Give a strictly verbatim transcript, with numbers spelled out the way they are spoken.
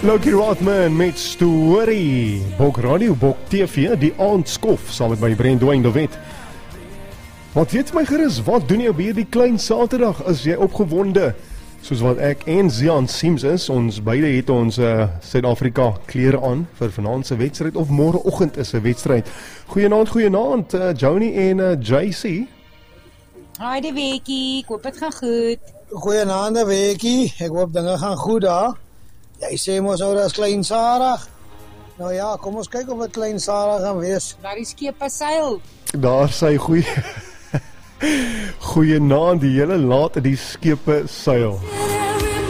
Lokie Rodman met Story. Bok Radio, Bok T V, die aandskof, saam met my Brent Dwayne de Wet. Wat weet my gerus, wat doen jy op hierdie klein Saterdag? Is jy opgewonde? Soos wat ek en Zian Sims is, ons beide het ons uh, Suid-Afrika klere aan vir vanaand se wedstryd, of môreoggend is 'n wedstryd. Goeienaand, goeienaand, uh, Joni en uh, J C. Hi die weekie, ek hoop het gaan goed. Goeienaand die weekie, ek hoop dinge gaan goed daar. Jy sê mos ou dat klein Sarah. Nou ja, kom ons kyk of dit klein Sarah gaan wees. Daar die skepe seil. Daar sy goeie Goeienaand, die hele laat die skepe seil.